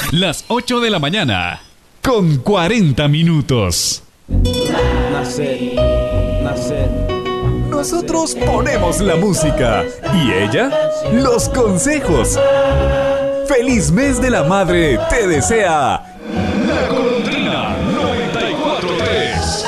Las 8 de la mañana, con 40 minutos. Nosotros ponemos la música y ella los consejos. ¡Feliz mes de la madre te desea